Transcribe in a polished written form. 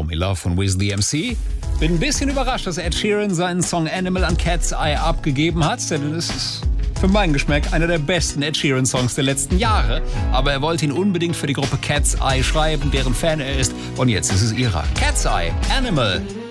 Me Love von Wiz the MC. Bin ein bisschen überrascht, dass Ed Sheeran seinen Song Animal an Cat's Eye abgegeben hat, denn es ist für meinen Geschmack einer der besten Ed Sheeran Songs der letzten Jahre. Aber er wollte ihn unbedingt für die Gruppe Cat's Eye schreiben, deren Fan er ist. Und jetzt ist es ihrer. Cat's Eye, Animal.